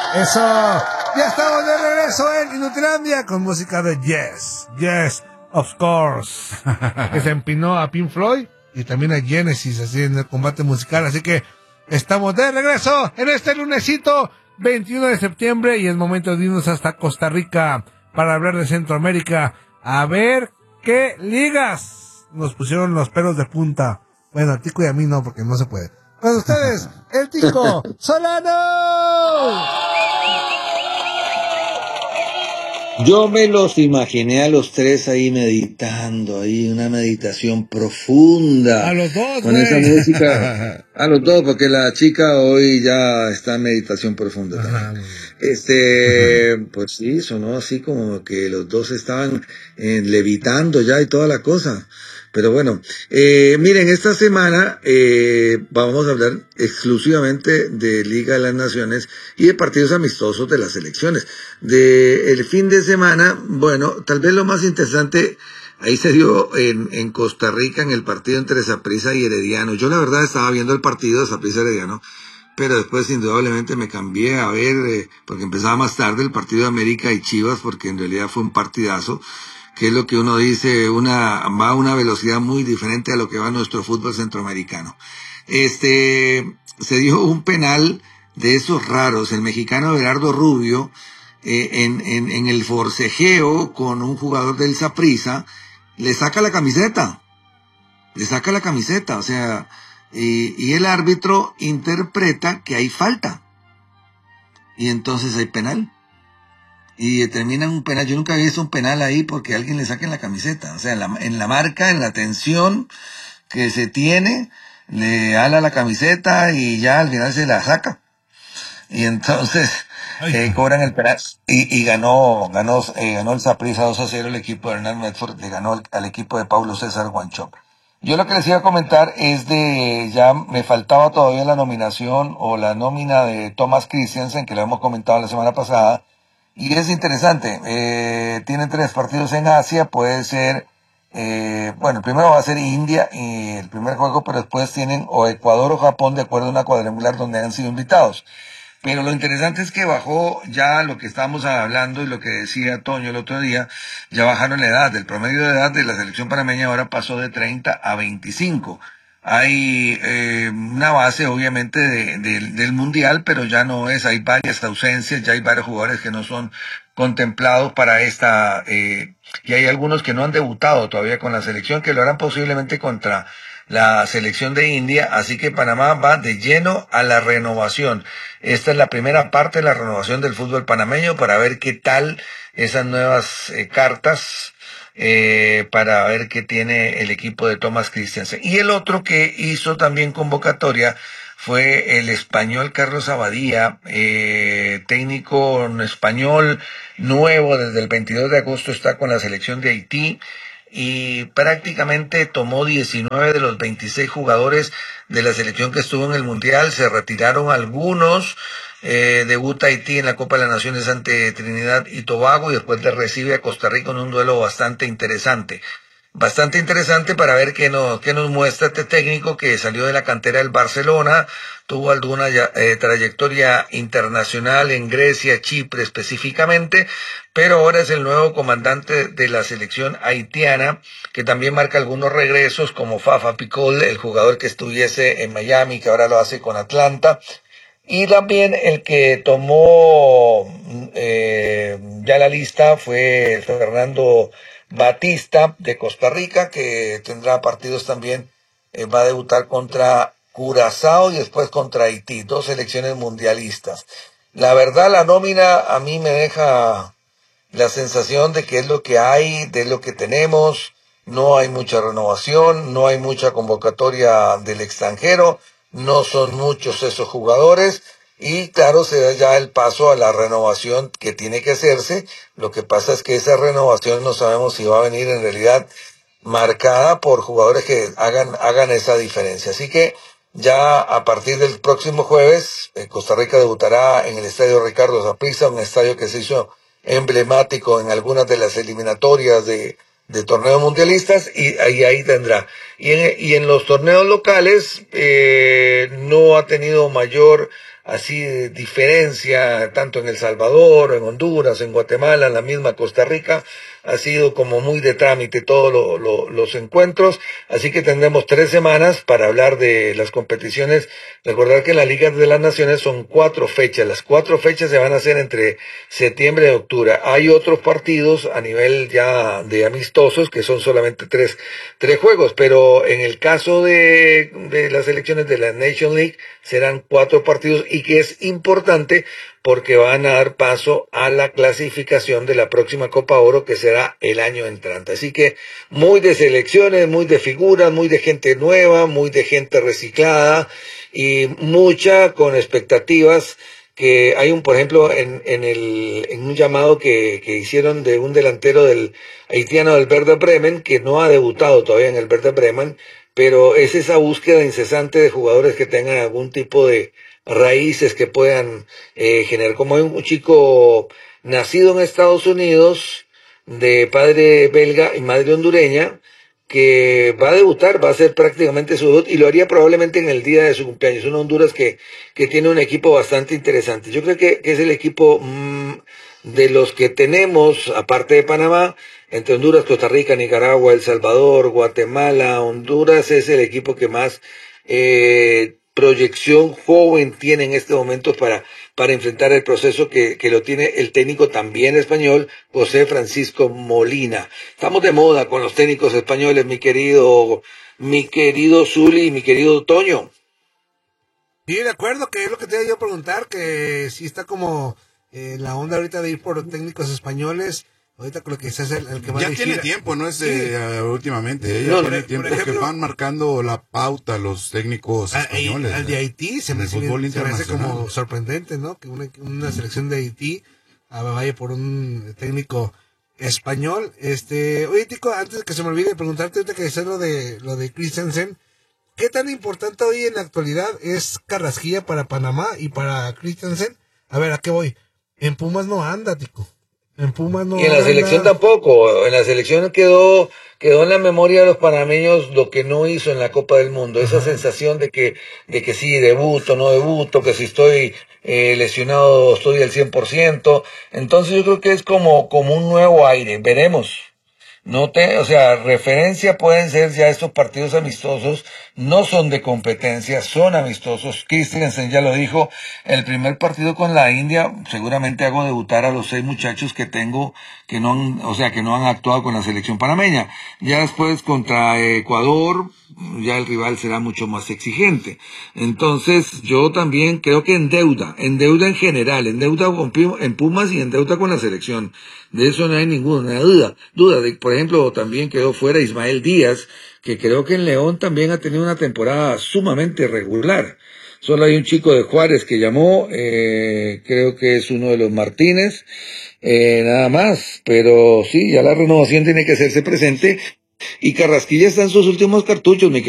Eso. Ya estamos de regreso en Inutilandia con música de Yes, of course. Que se empinó a Pink Floyd y también a Genesis así en el combate musical. Así que estamos de regreso en este lunesito 21 de septiembre y es momento de irnos hasta Costa Rica para hablar de Centroamérica. A ver qué ligas nos pusieron los pelos de punta. Bueno, a Tico y a mí no, porque no se puede. Con ustedes, el Tico Solano. Yo me los imaginé a los tres ahí meditando, ahí una meditación profunda. A los dos, con esa música. A los dos, porque la chica hoy ya está en meditación profunda también. Pues sí, sonó así como que los dos estaban levitando ya y toda la cosa. Pero bueno, miren, esta semana vamos a hablar exclusivamente de Liga de las Naciones y de partidos amistosos de las selecciones. De el fin de semana, bueno, tal vez lo más interesante, ahí se dio en Costa Rica en el partido entre Saprissa y Herediano. Yo la verdad estaba viendo el partido de Saprissa Herediano, pero después indudablemente me cambié a ver, porque empezaba más tarde el partido de América y Chivas, porque en realidad fue un partidazo. Que es lo que uno dice, va a una velocidad muy diferente a lo que va nuestro fútbol centroamericano. Se dio un penal de esos raros, el mexicano Gerardo Rubio, en el forcejeo con un jugador del Saprissa, le saca la camiseta, o sea, y el árbitro interpreta que hay falta, y entonces hay penal. Y determinan un penal. Yo nunca había visto un penal ahí porque alguien le saque la camiseta. O sea, en la marca, en la tensión que se tiene, le ala la camiseta y ya al final se la saca. Y entonces cobran el penal. Y ganó el Saprissa 2-0 el equipo de Hernán Medford, le ganó al equipo de Paulo César Guanchope. Yo lo que les iba a comentar es ya me faltaba todavía la nominación o la nómina de Thomas Christiansen, que lo hemos comentado la semana pasada. Y es interesante, tienen 3 partidos en Asia, puede ser, el primero va a ser India, y el primer juego, pero después tienen o Ecuador o Japón, de acuerdo a una cuadrangular donde han sido invitados. Pero lo interesante es que bajó ya lo que estábamos hablando y lo que decía Toño el otro día, ya bajaron la edad, el promedio de edad de la selección panameña ahora pasó de 30 a 25. Hay una base obviamente del mundial, pero ya no es, hay varias ausencias, ya hay varios jugadores que no son contemplados para esta, y hay algunos que no han debutado todavía con la selección, que lo harán posiblemente contra la selección de India, así que Panamá va de lleno a la renovación. Esta es la primera parte de la renovación del fútbol panameño para ver qué tal esas nuevas cartas, para ver qué tiene el equipo de Thomas Christiansen. Y el otro que hizo también convocatoria fue el español Carlos Abadía, técnico español nuevo, desde el 22 de agosto está con la selección de Haití y prácticamente tomó 19 de los 26 jugadores de la selección que estuvo en el Mundial, se retiraron algunos. Debuta Haití en la Copa de las Naciones ante Trinidad y Tobago y después le recibe a Costa Rica en un duelo bastante interesante para ver qué nos muestra este técnico que salió de la cantera del Barcelona, tuvo alguna trayectoria internacional en Grecia, Chipre específicamente, pero ahora es el nuevo comandante de la selección haitiana, que también marca algunos regresos como Fafa Picol, el jugador que estuviese en Miami, que ahora lo hace con Atlanta. Y también el que tomó ya la lista fue Fernando Batista de Costa Rica, que tendrá partidos también, va a debutar contra Curazao y después contra Haití, 2 selecciones mundialistas. La verdad, la nómina a mí me deja la sensación de que es lo que hay, de lo que tenemos, no hay mucha renovación, no hay mucha convocatoria del extranjero, no son muchos esos jugadores y claro, se da ya el paso a la renovación que tiene que hacerse. Lo que pasa es que esa renovación no sabemos si va a venir en realidad marcada por jugadores que hagan esa diferencia. Así que ya a partir del próximo jueves, Costa Rica debutará en el estadio Ricardo Saprissa, un estadio que se hizo emblemático en algunas de las eliminatorias de torneos mundialistas y ahí tendrá. Y en los torneos locales no ha tenido mayor así de diferencia, tanto en El Salvador, en Honduras, en Guatemala, en la misma Costa Rica. Ha sido como muy de trámite todos los encuentros, así que tendremos 3 semanas para hablar de las competiciones. Recordar que en la Liga de las Naciones son 4 fechas, las 4 fechas se van a hacer entre septiembre y octubre. Hay otros partidos a nivel ya de amistosos que son solamente tres juegos, pero en el caso de las elecciones de la Nation League serán 4 partidos, y que es importante porque van a dar paso a la clasificación de la próxima Copa Oro, que será el año entrante. Así que muy de selecciones, muy de figuras, muy de gente nueva, muy de gente reciclada, y mucha con expectativas. Que hay por ejemplo, en un llamado que hicieron de un delantero del haitiano del Werder Bremen, que no ha debutado todavía en el Werder Bremen, pero es esa búsqueda incesante de jugadores que tengan algún tipo de raíces que puedan generar. Como hay un chico nacido en Estados Unidos, de padre belga y madre hondureña, que va a debutar, va a hacer prácticamente su debut, y lo haría probablemente en el día de su cumpleaños. Una Honduras que tiene un equipo bastante interesante. Yo creo que es el equipo de los que tenemos, aparte de Panamá, entre Honduras, Costa Rica, Nicaragua, El Salvador, Guatemala, Honduras, es el equipo que más proyección joven tiene en este momento para enfrentar el proceso que lo tiene el técnico también español, José Francisco Molina. Estamos de moda con los técnicos españoles, mi querido Zuli y mi querido Toño. Sí, de acuerdo, que es lo que te iba yo a preguntar, que si está como la onda ahorita de ir por técnicos españoles. Ahorita con lo que es el que va ya a tiene tiempo, no es sí. Últimamente, ya tiene tiempo, ejemplo, que van marcando la pauta los técnicos españoles. Al de Haití se me hace como sorprendente, ¿no? Que una selección de Haití vaya por un técnico español. Oye, Tico, antes de que se me olvide preguntarte, ahorita que es lo de Christensen, ¿qué tan importante hoy en la actualidad es Carrasquilla para Panamá y para Christensen? A ver, ¿a qué voy? En Pumas no anda, Tico. En Pumas no. Y en la selección tampoco. En la selección quedó en la memoria de los panameños lo que no hizo en la Copa del Mundo. Esa sensación de que sí, debuto, no debuto, que si estoy lesionado estoy al 100%. Entonces yo creo que es como un nuevo aire. Veremos. Referencia pueden ser ya estos partidos amistosos, no son de competencia, son amistosos. Christensen ya lo dijo, el primer partido con la India, seguramente hago debutar a los 6 muchachos que tengo, que no han actuado con la selección panameña. Ya después contra Ecuador, ya el rival será mucho más exigente. Entonces, yo también creo que en deuda en general, en deuda en Pumas y en deuda con la selección. De eso no hay ninguna duda. Por ejemplo, también quedó fuera Ismael Díaz, que creo que en León también ha tenido una temporada sumamente regular. Solo hay un chico de Juárez que llamó, creo que es uno de los Martínez, nada más. Pero sí, ya la renovación tiene que hacerse presente, y Carrasquilla está en sus últimos cartuchos, mi